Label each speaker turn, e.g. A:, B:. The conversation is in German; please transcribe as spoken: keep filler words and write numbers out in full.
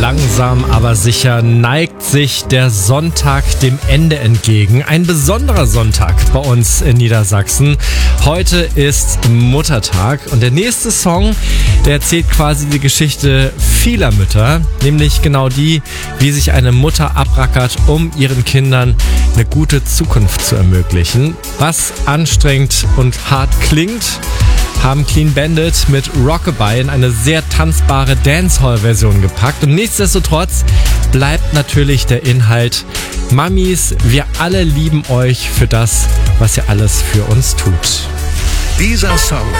A: langsam aber sicher neigt sich der Sonntag dem Ende entgegen. Ein besonderer Sonntag bei uns in Niedersachsen. Heute ist Muttertag und der nächste Song, der erzählt quasi die Geschichte vieler Mütter, nämlich genau die, wie sich eine Mutter abrackert, um ihren Kindern eine gute Zukunft zu ermöglichen. Was anstrengend und hart klingt, haben Clean Bandit mit Rockabye in eine sehr tanzbare Dancehall-Version gepackt. Und nichtsdestotrotz bleibt natürlich der Inhalt: Mamis, wir alle lieben euch für das, was ihr alles für uns tut.
B: Dieser Song